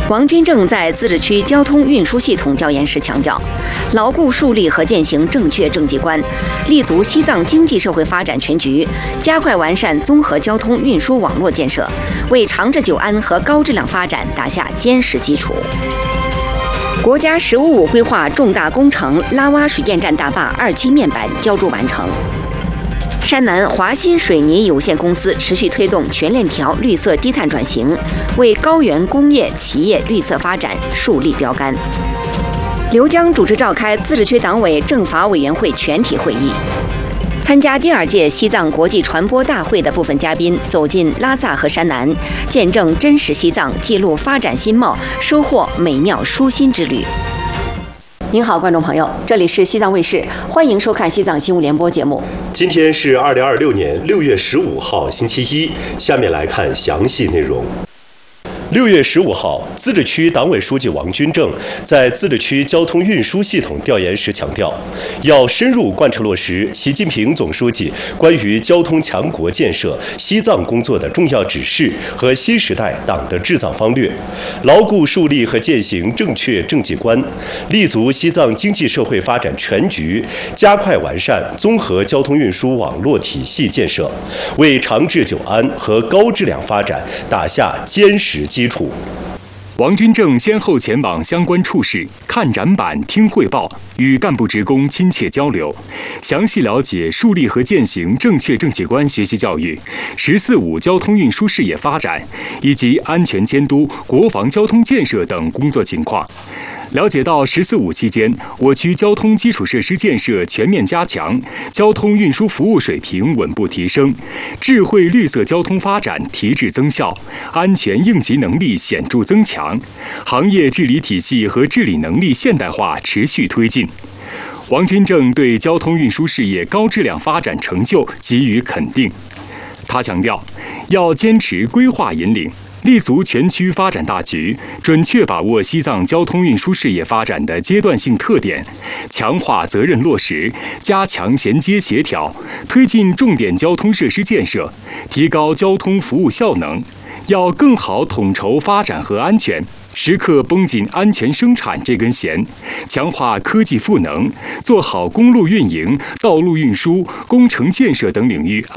王军正在自治区交通运输系统调研时强调，牢固树立和践行正确政绩观，立足西藏经济社会发展全局，加快完善综合交通运输网络建设，为长治久安和高质量发展打下坚实基础。国家“十五五”规划重大工程拉洼水电站大坝2期面板浇筑完成。山南华新水泥有限公司持续推动全链条绿色低碳转型，为高原工业企业绿色发展树立标杆。刘江主持召开自治区党委政法委员会全体会议。参加第2届西藏国际传播大会的部分嘉宾走进拉萨和山南，见证真实西藏，记录发展新貌，收获美妙舒心之旅。您好，观众朋友，这里是西藏卫视，欢迎收看西藏新闻联播节目。 今天是2026年6月15号，星期一。下面来看详细内容。6月15号，自治区党委书记王军正在自治区交通运输系统调研时强调，要深入贯彻落实习近平总书记关于交通强国建设西藏工作的重要指示和新时代党的治藏方略，牢固树立和践行正确政绩观，立足西藏经济社会发展全局，加快完善综合交通运输网络体系建设，为长治久安和高质量发展打下坚实基础。 王军正先后前往相关处室看展板、听汇报，与干部职工亲切交流，详细了解树立和践行正确政绩观学习教育、“14·5”交通运输事业发展以及安全监督、国防交通建设等工作情况。了解到“14·5”期间，我区交通基础设施建设全面加强，交通运输服务水平稳步提升，智慧绿色交通发展提质增效，安全应急能力显著增强，行业治理体系和治理能力现代化持续推进。王军正对交通运输事业高质量发展成就给予肯定。他强调，要坚持规划引领，立足全区发展大局，准确把握西藏交通运输事业发展的阶段性特点，强化责任落实，加强衔接协调，推进重点交通设施建设，提高交通服务效能。要更好统筹发展和安全，时刻绷紧安全生产这根弦，强化科技赋能，做好公路运营、道路运输、工程建设等领域